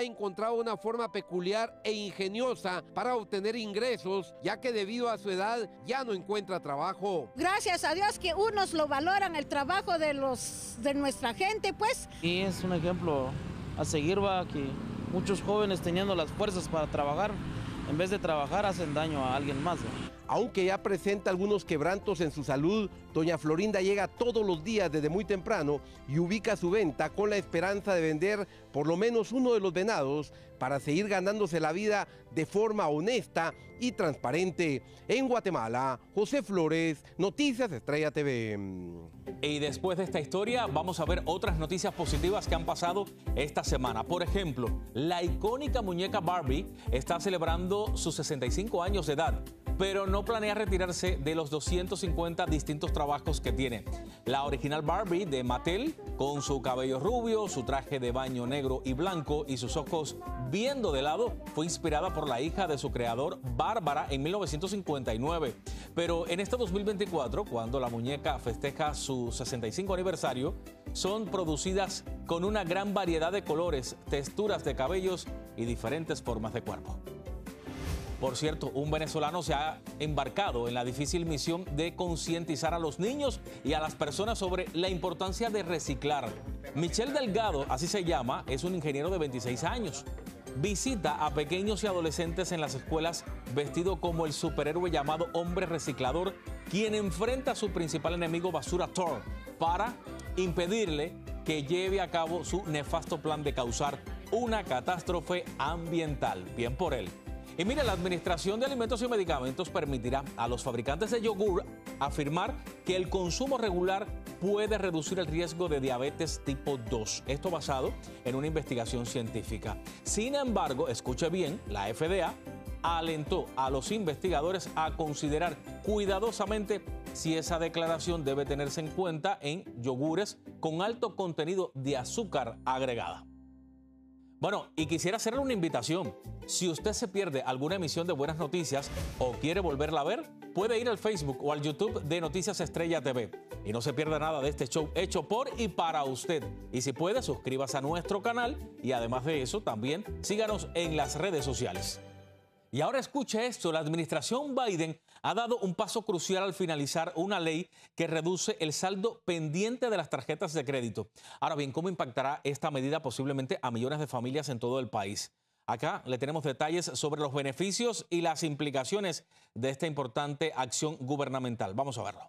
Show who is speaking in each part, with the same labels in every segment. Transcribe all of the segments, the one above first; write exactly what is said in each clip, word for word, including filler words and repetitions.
Speaker 1: encontrado una forma peculiar e ingeniosa para obtener ingresos, ya que debido a su edad ya no encuentra trabajo.
Speaker 2: Gracias a Dios que unos lo valoran el trabajo de los de nuestra gente, pues.
Speaker 3: Y es un ejemplo a seguir, va, que muchos jóvenes teniendo las fuerzas para trabajar, en vez de trabajar hacen daño a alguien más, ¿va?
Speaker 1: Aunque ya presenta algunos quebrantos en su salud, doña Florinda llega todos los días desde muy temprano y ubica su venta con la esperanza de vender por lo menos uno de los venados para seguir ganándose la vida de forma honesta y transparente. En Guatemala, José Flores, Noticias Estrella T V.
Speaker 4: Y después de esta historia vamos a ver otras noticias positivas que han pasado esta semana. Por ejemplo, la icónica muñeca Barbie está celebrando sus sesenta y cinco años de edad, pero no planea retirarse de los doscientos cincuenta distintos trabajos que tiene. La original Barbie de Mattel, con su cabello rubio, su traje de baño negro y blanco y sus ojos viendo de lado, fue inspirada por la hija de su creador, Bárbara, en mil novecientos cincuenta y nueve. Pero en este dos mil veinticuatro, cuando la muñeca festeja su sesenta y cinco aniversario, son producidas con una gran variedad de colores, texturas de cabellos y diferentes formas de cuerpo. Por cierto, un venezolano se ha embarcado en la difícil misión de concientizar a los niños y a las personas sobre la importancia de reciclar. Michel Delgado, así se llama, es un ingeniero de veintiséis años. Visita a pequeños y adolescentes en las escuelas vestido como el superhéroe llamado Hombre Reciclador, quien enfrenta a su principal enemigo Basura Thor para impedirle que lleve a cabo su nefasto plan de causar una catástrofe ambiental. Bien por él. Y mire, la Administración de Alimentos y Medicamentos permitirá a los fabricantes de yogur afirmar que el consumo regular puede reducir el riesgo de diabetes tipo dos. Esto basado en una investigación científica. Sin embargo, escuche bien, la F D A alentó a los investigadores a considerar cuidadosamente si esa declaración debe tenerse en cuenta en yogures con alto contenido de azúcar agregada. Bueno, y quisiera hacerle una invitación. Si usted se pierde alguna emisión de Buenas Noticias o quiere volverla a ver, puede ir al Facebook o al YouTube de Noticias Estrella T V. Y no se pierda nada de este show hecho por y para usted. Y si puede, suscríbase a nuestro canal y además de eso, también síganos en las redes sociales. Y ahora escuche esto, la administración Biden ha dado un paso crucial al finalizar una ley que reduce el saldo pendiente de las tarjetas de crédito. Ahora bien, ¿cómo impactará esta medida posiblemente a millones de familias en todo el país? Acá le tenemos detalles sobre los beneficios y las implicaciones de esta importante acción gubernamental. Vamos a verlo.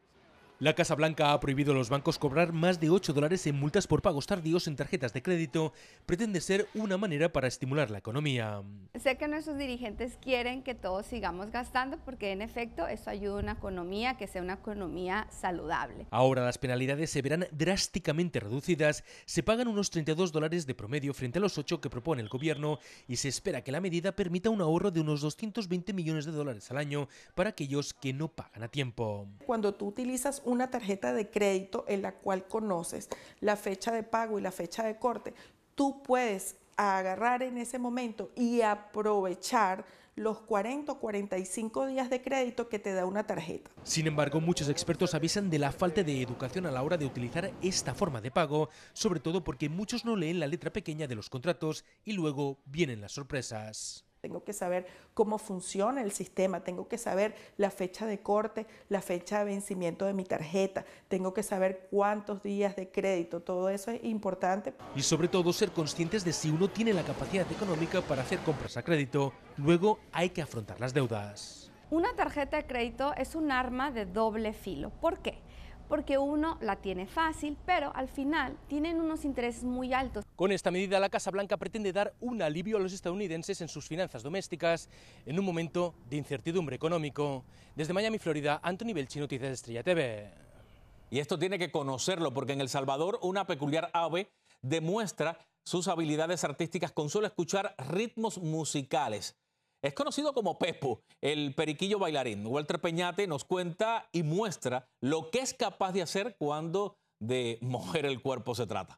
Speaker 5: La Casa Blanca ha prohibido a los bancos cobrar más de ocho dólares en multas por pagos tardíos en tarjetas de crédito. Pretende ser una manera para estimular la economía.
Speaker 6: Sé que nuestros dirigentes quieren que todos sigamos gastando porque en efecto eso ayuda a una economía que sea una economía saludable.
Speaker 5: Ahora las penalidades se verán drásticamente reducidas. Se pagan unos treinta y dos dólares de promedio frente a los ocho que propone el gobierno y se espera que la medida permita un ahorro de unos doscientos veinte millones de dólares al año para aquellos que no pagan a tiempo.
Speaker 7: Cuando tú utilizas una tarjeta de crédito en la cual conoces la fecha de pago y la fecha de corte, tú puedes agarrar en ese momento y aprovechar los cuarenta o cuarenta y cinco días de crédito que te da una tarjeta.
Speaker 5: Sin embargo, muchos expertos avisan de la falta de educación a la hora de utilizar esta forma de pago, sobre todo porque muchos no leen la letra pequeña de los contratos y luego vienen las sorpresas.
Speaker 7: Tengo que saber cómo funciona el sistema, tengo que saber la fecha de corte, la fecha de vencimiento de mi tarjeta, tengo que saber cuántos días de crédito, todo eso es importante.
Speaker 5: Y sobre todo ser conscientes de si uno tiene la capacidad económica para hacer compras a crédito, luego hay que afrontar las deudas.
Speaker 6: Una tarjeta de crédito es un arma de doble filo. ¿Por qué? Porque uno la tiene fácil, pero al final tienen unos intereses muy altos.
Speaker 5: Con esta medida, la Casa Blanca pretende dar un alivio a los estadounidenses en sus finanzas domésticas en un momento de incertidumbre económico. Desde Miami, Florida, Anthony Belchi, Noticias Estrella T V.
Speaker 4: Y esto tiene que conocerlo porque en El Salvador una peculiar ave demuestra sus habilidades artísticas con solo escuchar ritmos musicales. Es conocido como Pepo, el periquillo bailarín. Walter Peñate nos cuenta y muestra lo que es capaz de hacer cuando de mover el cuerpo se trata.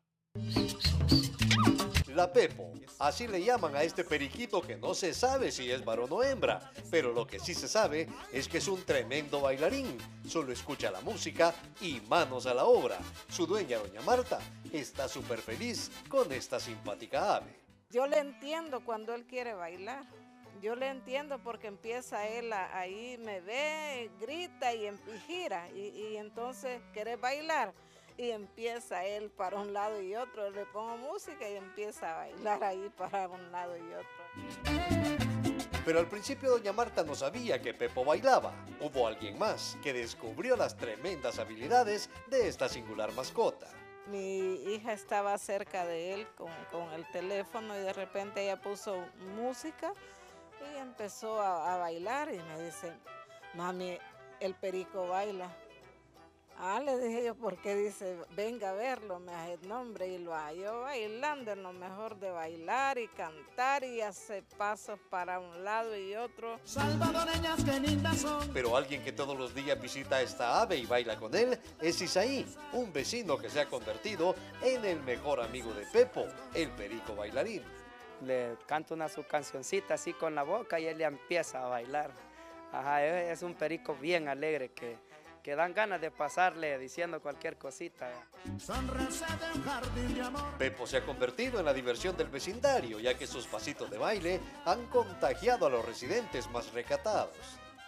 Speaker 8: La Pepo, así le llaman a este periquito que no se sabe si es varón o hembra, pero lo que sí se sabe es que es un tremendo bailarín. Solo escucha la música y manos a la obra. Su dueña, doña Marta, está súper feliz con esta simpática ave.
Speaker 9: Yo le entiendo cuando él quiere bailar. Yo le entiendo porque empieza él a, ahí, me ve, grita y, y gira. Y, y entonces quiere bailar. Y empieza él para un lado y otro. Le pongo música y empieza a bailar ahí para un lado y otro.
Speaker 8: Pero al principio doña Marta no sabía que Pepo bailaba. Hubo alguien más que descubrió las tremendas habilidades de esta singular mascota.
Speaker 9: Mi hija estaba cerca de él con, con el teléfono y de repente ella puso música y empezó a, a bailar y me dice, mami, el perico baila. Ah, le dije yo, ¿por qué? Dice, venga a verlo, me hace el nombre y lo hallo bailando, en lo mejor de bailar y cantar y hacer pasos para un lado y otro.
Speaker 8: Salvadoreñas que lindas son. Pero alguien que todos los días visita a esta ave y baila con él es Isaí, un vecino que se ha convertido en el mejor amigo de Pepo, el perico bailarín.
Speaker 10: Le canto una su cancioncita así con la boca y él ya empieza a bailar. Ajá, es un perico bien alegre que... que dan ganas de pasarle diciendo cualquier cosita.
Speaker 8: Pepo se ha convertido en la diversión del vecindario, ya que sus pasitos de baile han contagiado a los residentes más recatados.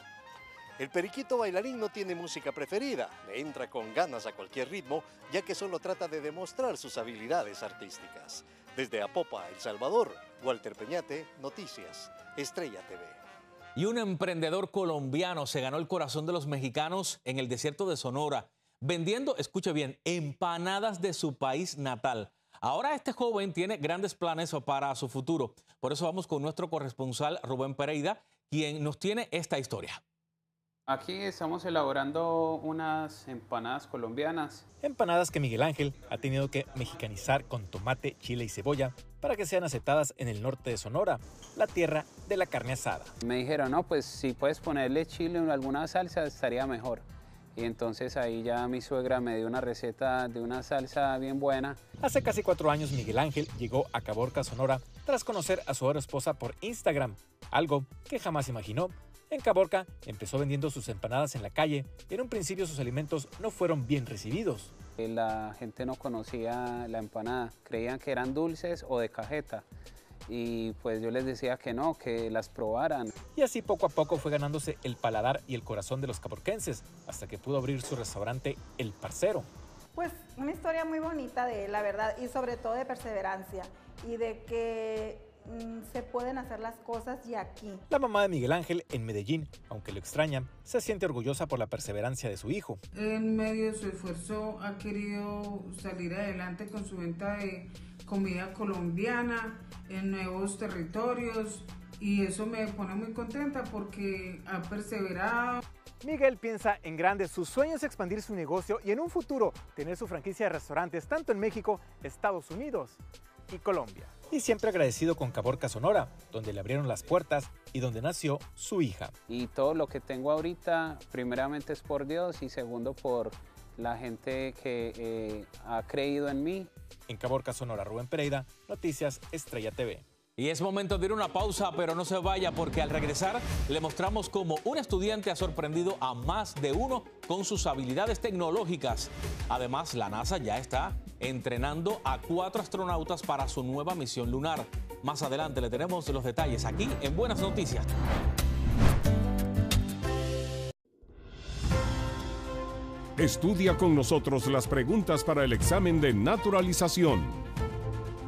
Speaker 8: El periquito bailarín no tiene música preferida, le entra con ganas a cualquier ritmo, ya que solo trata de demostrar sus habilidades artísticas. Desde Apopa, El Salvador, Walter Peñate, Noticias, Estrella T V.
Speaker 4: Y un emprendedor colombiano se ganó el corazón de los mexicanos en el desierto de Sonora, vendiendo, escuche bien, empanadas de su país natal. Ahora este joven tiene grandes planes para su futuro. Por eso vamos con nuestro corresponsal Rubén Pereira, quien nos tiene esta historia.
Speaker 11: Aquí estamos elaborando unas empanadas colombianas.
Speaker 12: Empanadas que Miguel Ángel ha tenido que mexicanizar con tomate, chile y cebolla para que sean aceptadas en el norte de Sonora, la tierra de la carne asada.
Speaker 11: Me dijeron, no, pues si puedes ponerle chile o alguna salsa estaría mejor. Y entonces ahí ya mi suegra me dio una receta de una salsa bien buena.
Speaker 12: Hace casi cuatro años Miguel Ángel llegó a Caborca, Sonora, tras conocer a su ahora esposa por Instagram, algo que jamás imaginó. En Caborca empezó vendiendo sus empanadas en la calle y en un principio sus alimentos no fueron bien recibidos.
Speaker 11: La gente no conocía la empanada, creían que eran dulces o de cajeta y pues yo les decía que no, que las probaran.
Speaker 12: Y así poco a poco fue ganándose el paladar y el corazón de los caborquenses hasta que pudo abrir su restaurante El Parcero.
Speaker 13: Pues una historia muy bonita de él, la verdad, y sobre todo de perseverancia y de que se pueden hacer las cosas y aquí.
Speaker 12: La mamá de Miguel Ángel en Medellín, aunque lo extraña, se siente orgullosa por la perseverancia de su hijo.
Speaker 14: En medio de su esfuerzo ha querido salir adelante con su venta de comida colombiana en nuevos territorios y eso me pone muy contenta porque ha perseverado.
Speaker 12: Miguel piensa en grande, su sueño es expandir su negocio y en un futuro tener su franquicia de restaurantes tanto en México, Estados Unidos y Colombia. Y siempre agradecido con Caborca, Sonora, donde le abrieron las puertas y donde nació su hija.
Speaker 11: Y todo lo que tengo ahorita, primeramente es por Dios y segundo por la gente que eh, ha creído en mí.
Speaker 12: En Caborca, Sonora, Rubén Pereira, Noticias Estrella T V.
Speaker 4: Y es momento de ir a una pausa, pero no se vaya porque al regresar le mostramos cómo un estudiante ha sorprendido a más de uno con sus habilidades tecnológicas. Además, la NASA ya está entrenando a cuatro astronautas para su nueva misión lunar. Más adelante le tenemos los detalles aquí en Buenas Noticias.
Speaker 15: Estudia con nosotros las preguntas para el examen de naturalización.